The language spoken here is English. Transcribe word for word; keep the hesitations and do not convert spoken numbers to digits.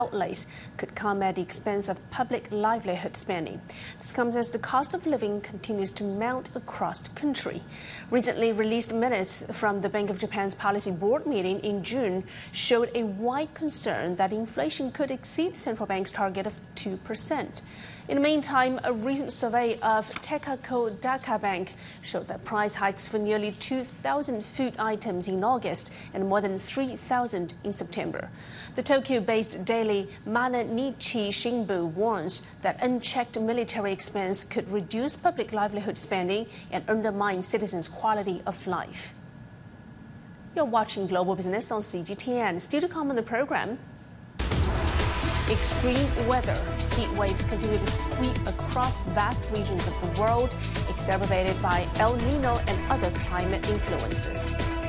outlays could come at the expense of public livelihood spending. This comes as the cost of living continues to mount across the country. Recently released minutes from the Bank of Japan's Policy Board meeting in June showed a wide concern that inflation could exceed the central bank's target of two percent. In the meantime, a recent survey of Tekako Daka Bank showed that price hikes for nearly two thousand food items in August and more than three thousand in September. The Tokyo-based daily Mainichi Shinbu warns that unchecked military expense could reduce public livelihood spending and undermine citizens' quality of life. You're watching Global Business on C G T N. Still to come on the program. Extreme weather. Heat waves continue to sweep across vast regions of the world, exacerbated by El Nino and other climate influences.